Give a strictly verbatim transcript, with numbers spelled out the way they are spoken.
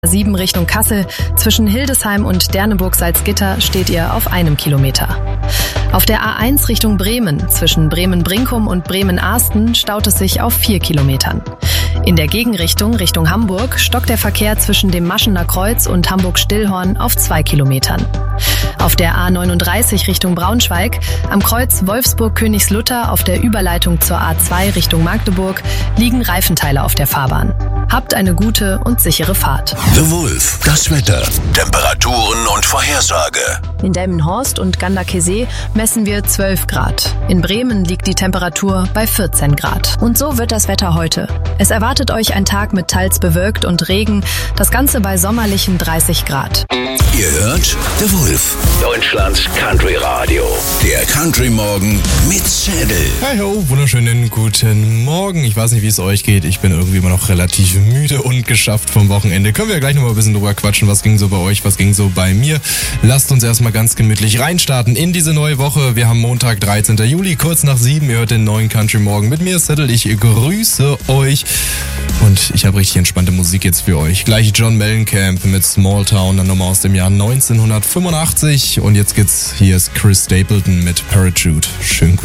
sieben Richtung Kassel. Zwischen Hildesheim und Derneburg-Salzgitter steht ihr auf einem Kilometer. Auf der A eins Richtung Bremen, zwischen Bremen-Brinkum und Bremen-Ahsten, staut es sich auf vier Kilometern. In der Gegenrichtung, Richtung Hamburg, stockt der Verkehr zwischen dem Maschener Kreuz und Hamburg-Stillhorn auf zwei Kilometern. Auf der A neununddreißig Richtung Braunschweig, am Kreuz Wolfsburg-Königslutter auf der Überleitung zur A zwei Richtung Magdeburg, liegen Reifenteile auf der Fahrbahn. Habt eine gute und sichere Fahrt. The Wolf, das Wetter, Temperaturen und Vorhersage. In Delmenhorst und Ganderkesee messen wir zwölf Grad. In Bremen liegt die Temperatur bei vierzehn Grad. Und so wird das Wetter heute. Es erwartet euch ein Tag mit teils bewölkt und Regen, das Ganze bei sommerlichen dreißig Grad. Ihr hört The Wolf, Deutschlands Country Radio. Der Country Morgen mit Zädel. Hi ho, wunderschönen guten Morgen. Ich weiß nicht, wie es euch geht. Ich bin irgendwie immer noch relativ müde und geschafft vom Wochenende. Können wir ja gleich nochmal ein bisschen drüber quatschen. Was ging so bei euch, was ging so bei mir? Lasst uns erstmal ganz gemütlich reinstarten in diese neue Woche. Wir haben Montag, dreizehnten Juli, kurz nach sieben. Ihr hört den neuen Country Morgen mit mir, Zädel. Ich grüße euch. Und ich habe richtig entspannte Musik jetzt für euch. Gleich John Mellencamp mit Small Town, dann nochmal aus dem Jahr neunzehnhundertfünfundachtzig. Und jetzt geht's, hier ist Chris Stapleton mit Parachute. Schön.